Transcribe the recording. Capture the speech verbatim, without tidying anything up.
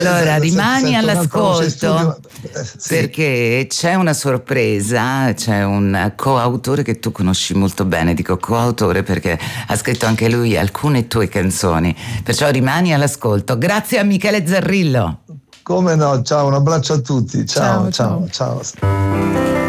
Allora, rimani Sento un altro voce in all'ascolto studio. Eh, sì. perché c'è una sorpresa, c'è un coautore che tu conosci molto bene, dico coautore perché ha scritto anche lui alcune tue canzoni, perciò rimani all'ascolto. Grazie a Michele Zarrillo. Come no, ciao, un abbraccio a tutti. Ciao, Ciao, ciao, ciao. ciao.